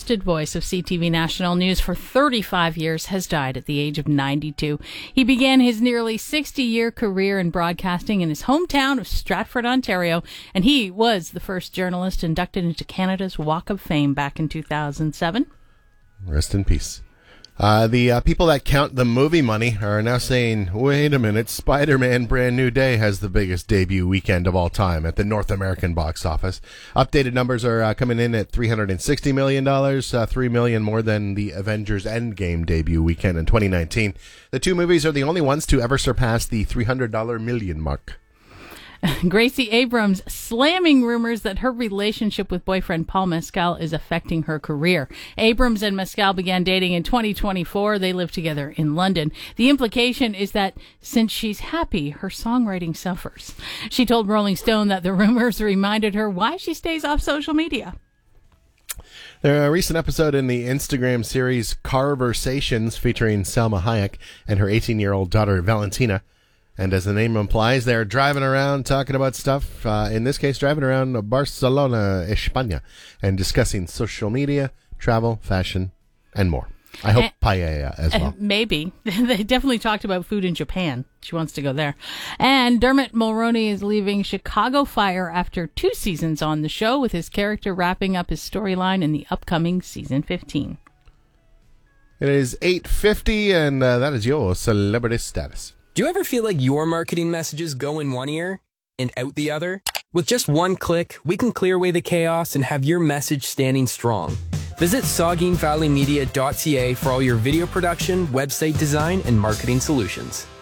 trusted voice of CTV National News for 35 years, has died at the age of 92. He began his nearly 60-year career in broadcasting in his hometown of Stratford, Ontario, and he was the first journalist inducted into Canada's Walk of Fame back in 2007. Rest in peace. The people that count the movie money are now saying, wait a minute, Spider-Man Brand New Day has the biggest debut weekend of all time at the North American box office. Updated numbers are coming in at $360 million, $3 million more than the Avengers Endgame debut weekend in 2019. The two movies are the only ones to ever surpass the $300 million mark. Gracie Abrams slamming rumors that her relationship with boyfriend Paul Mescal is affecting her career. Abrams and Mescal began dating in 2024. They live together in London. The implication is that since she's happy, her songwriting suffers. She told Rolling Stone that the rumors reminded her why she stays off social media. A recent episode in the Instagram series Carversations featuring Salma Hayek and her 18-year-old daughter Valentina. And as the name implies, they're driving around talking about stuff, in this case, driving around Barcelona, España, and discussing social media, travel, fashion, and more. I hope paella as well. Maybe. They definitely talked about food in Japan. She wants to go there. And Dermot Mulroney is leaving Chicago Fire after 2 seasons on the show, with his character wrapping up his storyline in the upcoming season 15. It is 8:50, and that is your celebrity status. Do you ever feel like your marketing messages go in one ear and out the other? With just one click, we can clear away the chaos and have your message standing strong. Visit SaugeenValleyMedia.ca for all your video production, website design, and marketing solutions.